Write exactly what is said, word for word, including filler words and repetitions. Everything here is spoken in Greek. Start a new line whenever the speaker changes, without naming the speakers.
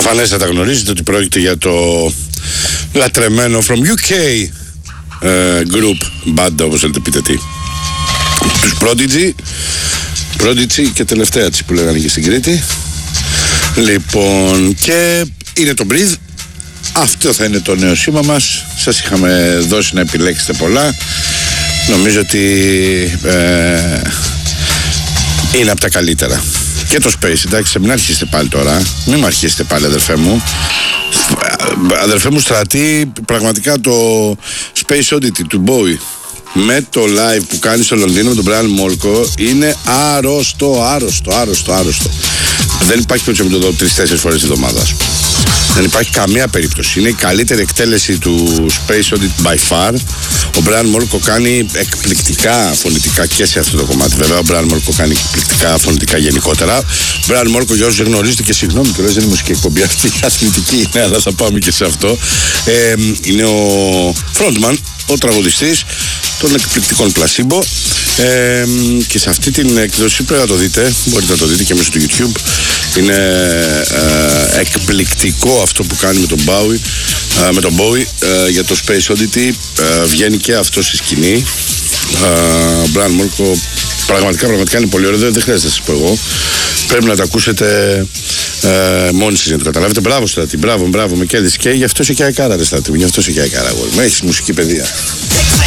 Προφανέστατα γνωρίζετε ότι πρόκειται για το λατρεμένο from γιου κέι ε, group, band, όπως θέλετε πείτε τι, τους Prodigy, Prodigy και τελευταία τσι που λέγανε και στην Κρήτη. Λοιπόν, και είναι το Breathe. Αυτό θα είναι το νέο σήμα μας. Σας είχαμε δώσει να επιλέξετε πολλά. Νομίζω ότι ε, είναι από τα καλύτερα. Και το Space, εντάξει, μην αρχίσετε πάλι τώρα. Μην μ' αρχίσετε πάλι, αδερφέ μου. Αδερφέ μου Στρατή, πραγματικά το Space Oddity του Bowie με το live που κάνει στο Λονδίνο με τον Brian Molko είναι άρρωστο, άρρωστο, άρρωστο, άρρωστο. Δεν υπάρχει περίπτωση να το δω τρεις-τέσσερις φορές τη εβδομάδα. Δεν υπάρχει καμία περίπτωση. Είναι η καλύτερη εκτέλεση του Space Oddity by far. Ο Brian Molko κάνει εκπληκτικά φωνητικά και σε αυτό το κομμάτι. Βέβαια, ο Brian Molko κάνει εκπληκτικά φωνητικά γενικότερα. Ο Brian Molko, για όσους δεν γνωρίζετε, και συγγνώμη κιόλας, δεν είναι μουσική εκπομπή αυτή, αθλητική είναι, αλλά θα πάμε και σε αυτό. Ε, είναι ο frontman, ο τραγουδιστής των εκπληκτικών Placebo. Ε, και σε αυτή την εκδοσή πρέπει να το δείτε, μπορείτε να το δείτε και μέσω του YouTube. Είναι ε, εκπληκτικό αυτό που κάνει με τον Bowie, ε, με τον Bowie ε, για το Space Oddity. Ε, βγαίνει και αυτό στη σκηνή. ε, Brian Molko πραγματικά, πραγματικά είναι πολύ ωραίο, δεν, δεν χρειάζεται να σας πω εγώ. Πρέπει να το ακούσετε ε, μόνοι σας για να το καταλάβετε. Μπράβο Στράτη, μπράβο, μπράβο, με κέρδισε. Και γι' αυτό είσαι και αεκάρα, ρε Στράτη, γι' αυτό είσαι και αεκάρα. Έχεις μουσική παιδεία.